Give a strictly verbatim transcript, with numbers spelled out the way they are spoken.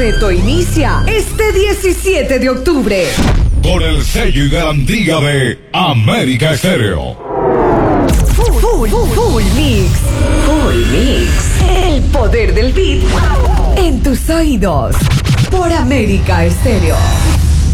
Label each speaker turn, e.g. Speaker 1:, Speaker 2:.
Speaker 1: boleto inicia este diecisiete de octubre.
Speaker 2: Con el sello y garantía de América Estéreo.
Speaker 1: Full, full, full, full mix. Full mix. El poder del beat en tus oídos. Por América Estéreo.